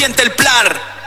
El plan.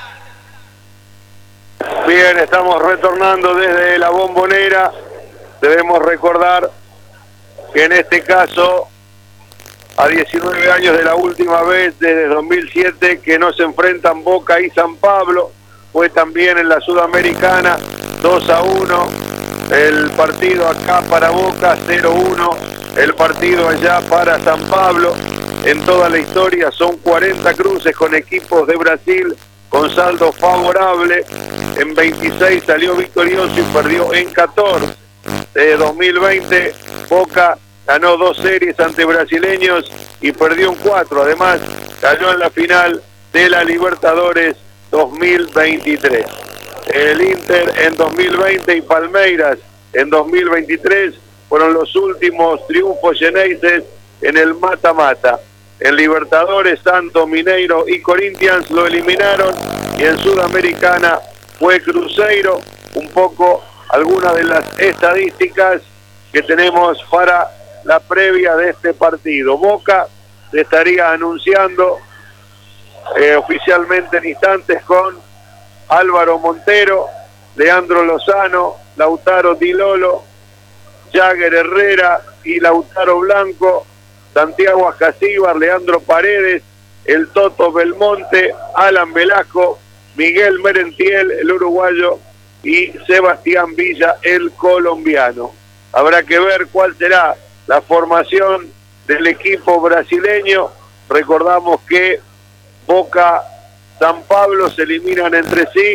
Bien, estamos retornando desde la Bombonera. Debemos recordar que en este caso, a 19 años de la última vez, desde 2007, que no se enfrentan Boca y San Pablo, fue también en la Sudamericana 2-1, el partido acá para Boca 0-1, el partido allá para San Pablo. En toda la historia son 40 cruces con equipos de Brasil con saldo favorable. En 26 salió victorioso y perdió en 14. De 2020 Boca ganó 2 series ante brasileños y perdió en 4. Además cayó en la final de la Libertadores 2023. El Inter en 2020 y Palmeiras en 2023 fueron los últimos triunfos xeneises en el mata-mata. En Libertadores, Santos, Mineiro y Corinthians lo eliminaron, y en Sudamericana fue Cruzeiro. Un poco algunas de las estadísticas que tenemos para la previa de este partido. Boca se estaría anunciando oficialmente en instantes con Álvaro Montero, Leandro Lozano, Lautaro Di Lolo, Jagger Herrera y Lautaro Blanco, Santiago Ascasíbar, Leandro Paredes, el Toto Belmonte, Alan Velasco, Miguel Merentiel, el uruguayo, y Sebastián Villa, el colombiano. Habrá que ver cuál será la formación del equipo brasileño. Recordamos que Boca, San Pablo se eliminan entre sí.